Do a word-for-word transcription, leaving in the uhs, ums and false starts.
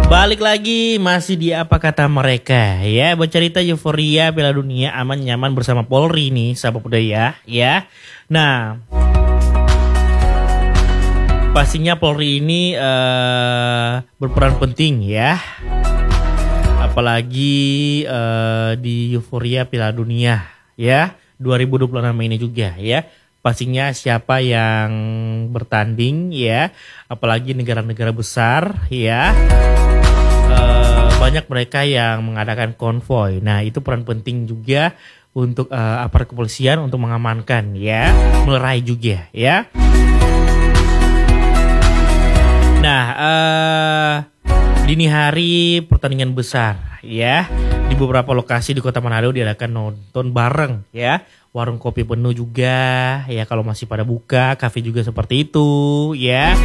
Balik lagi masih di apa kata mereka ya, bercerita euforia Piala Dunia aman nyaman bersama Polri nih sahabat budaya ya. Nah, pastinya Polri ini uh, berperan penting ya. Apalagi uh, di euforia Piala Dunia ya dua ribu dua puluh enam ini juga ya. Pastinya siapa yang bertanding ya, apalagi negara-negara besar ya, e, banyak mereka yang mengadakan konvoy. Nah itu peran penting juga untuk e, aparat kepolisian untuk mengamankan ya, melerai juga ya. Nah e, dini hari pertandingan besar ya, di beberapa lokasi di Kota Manado diadakan nonton bareng ya. Warung kopi penuh juga ya, kalau masih pada buka, kafe juga seperti itu ya.